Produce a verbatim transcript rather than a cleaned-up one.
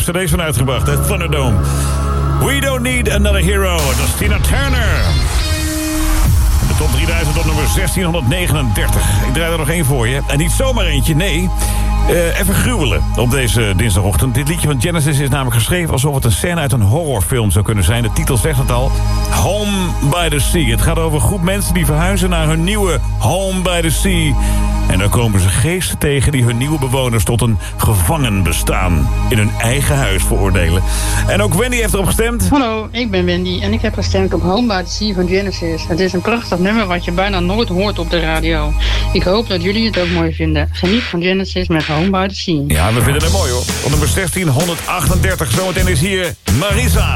cd's van uitgebracht, hè? Thunderdome. We Don't Need Another Hero. Dat is Tina Turner. De top drieduizend op nummer zestienhonderdnegenendertig. Ik draai er nog één voor je. En niet zomaar eentje, nee. Uh, even gruwelen op deze dinsdagochtend. Dit liedje van Genesis is namelijk geschreven alsof het een scène uit een horrorfilm zou kunnen zijn. De titel zegt het al. Home by the Sea. Het gaat over een groep mensen die verhuizen naar hun nieuwe Home by the Sea. En dan komen ze geesten tegen die hun nieuwe bewoners tot een gevangen bestaan in hun eigen huis veroordelen. En ook Wendy heeft erop gestemd. Hallo, ik ben Wendy en ik heb gestemd op Home by the Sea van Genesis. Het is een prachtig nummer wat je bijna nooit hoort op de radio. Ik hoop dat jullie het ook mooi vinden. Geniet van Genesis met Home by the Sea. Ja, we vinden het mooi hoor. Op nummer zestienhonderdachtendertig. Zometeen is hier Marisa.